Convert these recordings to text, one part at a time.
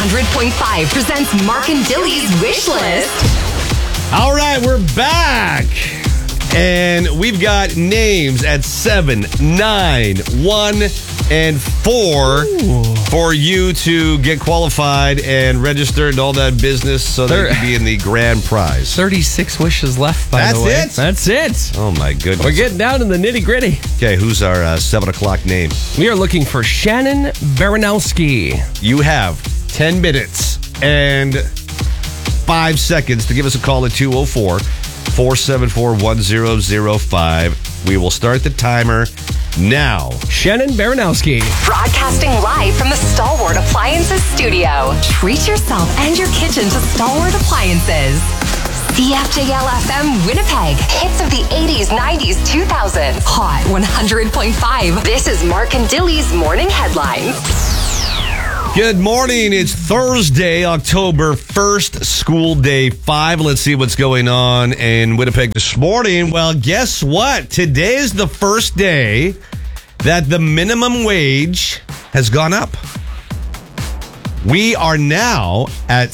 100.5 presents Mark and Dilly's Wish List. All right, we're back. And we've got names at 7, 9, 1, and 4 for you to get qualified and registered and all that business so that you can be in the grand prize. 36 wishes left, by the way. That's it? Oh, my goodness. We're getting down to the nitty-gritty. Okay, who's our 7 o'clock name? We are looking for Shannon Baranowski. You have 10 minutes and 5 seconds to give us a call at 204-474-1005. We will start the timer now. Shannon Baranowski. Broadcasting live from the Stalwart Appliances studio. Treat yourself and your kitchen to Stalwart Appliances. CFJL FM Winnipeg. Hits of the 80s, 90s, 2000s. Hot 100.5. This is Mark and Dilly's Morning Headlines. Good morning. It's Thursday, October 1st, school day 5. Let's see what's going on in Winnipeg this morning. Well, guess what? Today is the first day that the minimum wage has gone up. We are now at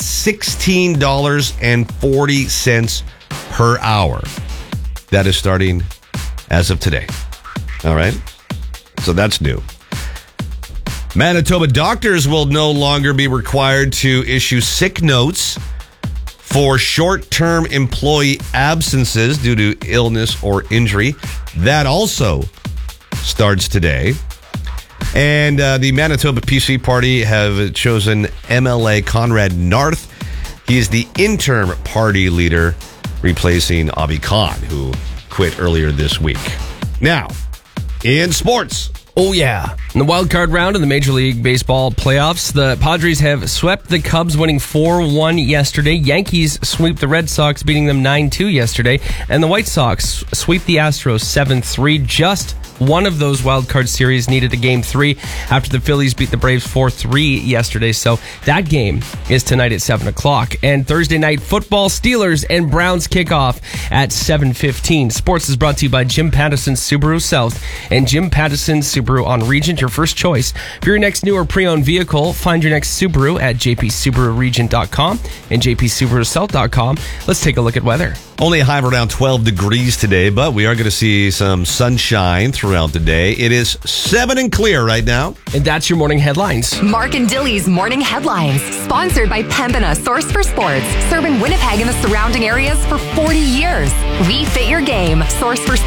$16.40 per hour. That is starting as of today. All right? So that's new. Manitoba doctors will no longer be required to issue sick notes for short-term employee absences due to illness or injury. That also starts today. And the Manitoba PC Party have chosen MLA Conrad Narth. He is the interim party leader, replacing Avi Khan, who quit earlier this week. Now, in sports. Oh, yeah. In the wild card round of the Major League Baseball playoffs, the Padres have swept the Cubs, winning 4-1 yesterday. Yankees sweep the Red Sox, beating them 9-2 yesterday. And the White Sox sweep the Astros 7-3. Just one of those wild card series needed a Game 3 after the Phillies beat the Braves 4-3 yesterday. So that game is tonight at 7 o'clock. And Thursday night football, Steelers and Browns kickoff at 7:15. Sports is brought to you by Jim Pattison Subaru South and Jim Pattison Subaru on Regent, your first choice. For your next new or pre-owned vehicle, find your next Subaru at jpsubaruregent.com and jpsubarusouth.com. Let's take a look at weather. Only a high of around 12 degrees today, but we are going to see some sunshine throughout the day. It is 7 and clear right now. And that's your morning headlines. Mark and Dilly's Morning Headlines. Sponsored by Pembina, source for sports. Serving Winnipeg and the surrounding areas for 40 years. We fit your game. Source for